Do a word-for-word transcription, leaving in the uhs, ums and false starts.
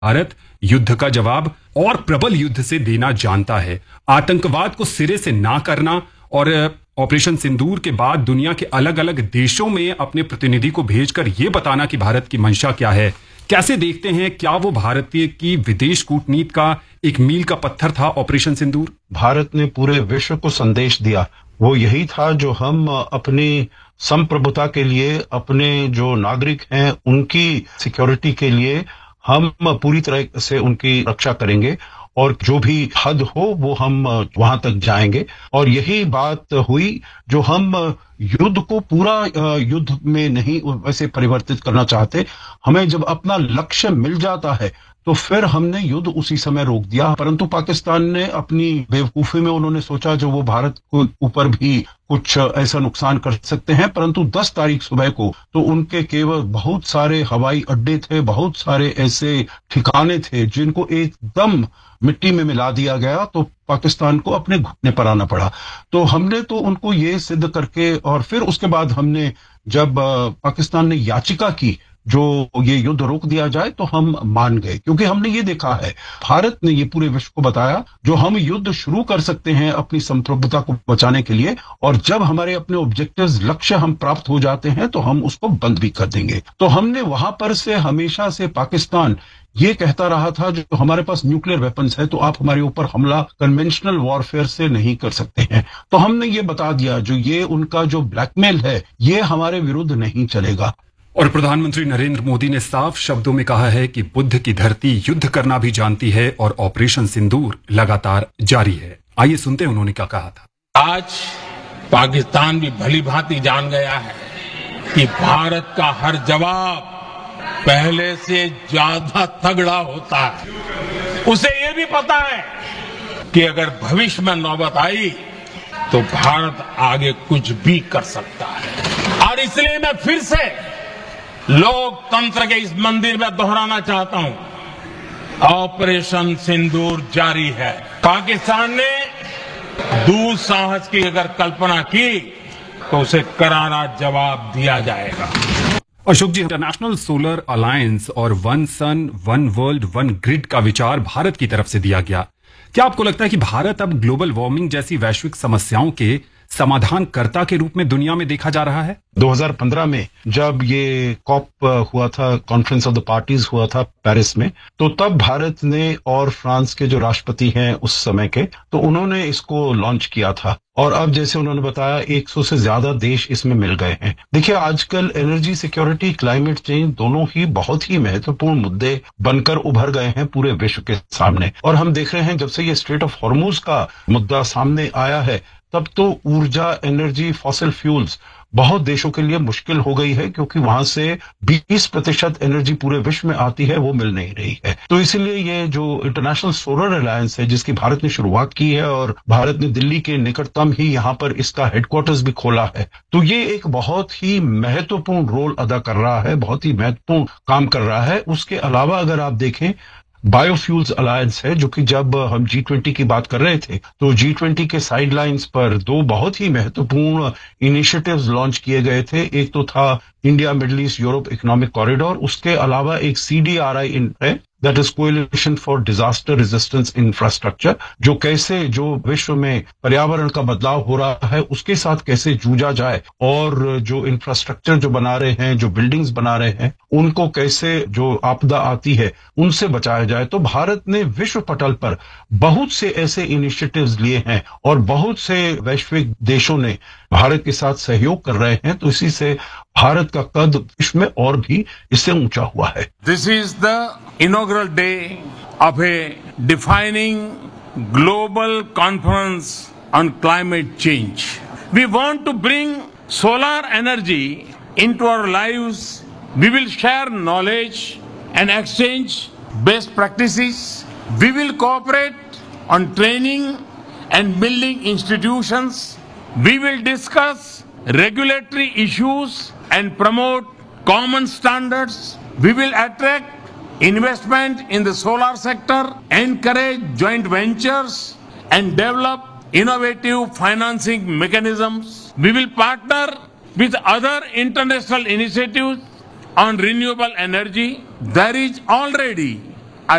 भारत युद्ध का जवाब और प्रबल युद्ध से देना जानता है। आतंकवाद को सिरे से ना करना और ऑपरेशन सिंदूर के बाद दुनिया के अलग अलग देशों में अपने प्रतिनिधि को भेजकर यह बताना कि भारत की मंशा क्या है। कैसे देखते हैं, क्या वो भारतीय की विदेश कूटनीति का एक मील का पत्थर था ऑपरेशन सिंदूर? भारत ने पूरे विश्व को संदेश दिया, वो यही था जो हम अपनी संप्रभुता के लिए, अपने जो नागरिक हैं उनकी सिक्योरिटी के लिए हम पूरी तरह से उनकी रक्षा करेंगे और जो भी हद हो वो हम वहां तक जाएंगे। और यही बात हुई जो हम युद्ध को पूरा युद्ध में नहीं वैसे परिवर्तित करना चाहते। हमें जब अपना लक्ष्य मिल जाता है तो फिर हमने युद्ध उसी समय रोक दिया। परंतु पाकिस्तान ने अपनी बेवकूफी में उन्होंने सोचा जो वो भारत को ऊपर भी कुछ ऐसा नुकसान कर सकते हैं। परंतु दस तारीख सुबह को तो उनके केवल बहुत सारे हवाई अड्डे थे, बहुत सारे ऐसे ठिकाने थे जिनको एकदम मिट्टी में मिला दिया गया, तो पाकिस्तान को अपने घुटने पर आना पड़ा। तो हमने तो उनको ये सिद्ध करके, और फिर उसके बाद हमने जब पाकिस्तान ने याचिका की जो ये युद्ध रोक दिया जाए तो हम मान गए, क्योंकि हमने ये देखा है, भारत ने ये पूरे विश्व को बताया जो हम युद्ध शुरू कर सकते हैं अपनी संप्रभुता को बचाने के लिए, और जब हमारे अपने ऑब्जेक्टिव्स, लक्ष्य हम प्राप्त हो जाते हैं तो हम उसको बंद भी कर देंगे। तो हमने वहां पर से हमेशा से पाकिस्तान ये कहता रहा था जो हमारे पास न्यूक्लियर वेपन्स है तो आप हमारे ऊपर हमला कन्वेंशनल वॉरफेयर से नहीं कर सकते हैं। तो हमने ये बता दिया जो ये उनका जो ब्लैकमेल है ये हमारे विरुद्ध नहीं चलेगा। और प्रधानमंत्री नरेंद्र मोदी ने साफ शब्दों में कहा है कि बुद्ध की धरती युद्ध करना भी जानती है और ऑपरेशन सिंदूर लगातार जारी है। आइए सुनते हैं उन्होंने क्या कहा था। आज पाकिस्तान भी भली भांति जान गया है कि भारत का हर जवाब पहले से ज्यादा तगड़ा होता है। उसे ये भी पता है कि अगर भविष्य में नौबत आई तो भारत आगे कुछ भी कर सकता है। और इसलिए मैं फिर से लोकतंत्र के इस मंदिर में दोहराना चाहता हूं, ऑपरेशन सिंदूर जारी है। पाकिस्तान ने दुस्साहस की अगर कल्पना की तो उसे करारा जवाब दिया जाएगा। अशोक जी, इंटरनेशनल सोलर अलायंस और one sun one world one grid का विचार भारत की तरफ से दिया गया। क्या आपको लगता है कि भारत अब ग्लोबल वार्मिंग जैसी वैश्विक समस्याओं के समाधानकर्ता के रूप में दुनिया में देखा जा रहा है? दो हज़ार पंद्रह में जब ये कॉप हुआ था, कॉन्फ्रेंस ऑफ द पार्टीज हुआ था पेरिस में, तो तब भारत ने और फ्रांस के जो राष्ट्रपति हैं उस समय के, तो उन्होंने इसको लॉन्च किया था। और अब जैसे उन्होंने बताया सौ से ज्यादा देश इसमें मिल गए हैं। देखिए, आजकल एनर्जी सिक्योरिटी, क्लाइमेट चेंज दोनों ही बहुत ही महत्वपूर्ण मुद्दे बनकर उभर गए हैं पूरे विश्व के सामने। और हम देख रहे हैं जब से ये स्ट्रेट ऑफ हॉर्मुज का मुद्दा सामने आया है तब तो ऊर्जा, एनर्जी, फॉसिल फ्यूल्स बहुत देशों के लिए मुश्किल हो गई है, क्योंकि वहां से बीस प्रतिशत एनर्जी पूरे विश्व में आती है वो मिल नहीं रही है। तो इसलिए ये जो इंटरनेशनल सोलर अलायंस है जिसकी भारत ने शुरुआत की है और भारत ने दिल्ली के निकटतम ही यहाँ पर इसका हेडक्वार्टर्स भी खोला है, तो ये एक बहुत ही महत्वपूर्ण रोल अदा कर रहा है, बहुत ही महत्वपूर्ण काम कर रहा है। उसके अलावा अगर आप देखें, बायोफ्यूल्स अलायंस है, जो कि जब हम जी ट्वेंटी की बात कर रहे थे तो जी ट्वेंटी के साइडलाइंस पर दो बहुत ही महत्वपूर्ण इनिशिएटिव्स लॉन्च किए गए थे। एक तो था India middle east Europe economic corridor, उसके अलावा एक सी डी आर आई है, that is coalition for disaster resistance infrastructure, जो कैसे जो विश्व में पर्यावरण का बदलाव हो रहा है उसके साथ कैसे जूझा जाए और जो इंफ्रास्ट्रक्चर जो बना रहे हैं, जो बिल्डिंग्स बना रहे हैं, उनको कैसे जो आपदा आती है उनसे बचाया जाए। तो भारत ने विश्व पटल पर बहुत से ऐसे इनिशिएटिव्स लिए हैं और बहुत से वैश्विक देशों ने भारत के साथ सहयोग कर रहे हैं। तो इसी से भारत का कद विश्व में और भी इससे ऊंचा हुआ है। This is the inaugural day of a defining global conference on climate change. We want to bring solar energy into our lives. We will share knowledge and exchange best practices. We will cooperate on training and building institutions. We will discuss regulatory issues and promote common standards. We will attract investment in the solar sector, encourage joint ventures, and develop innovative financing mechanisms. We will partner with other international initiatives on renewable energy. There is already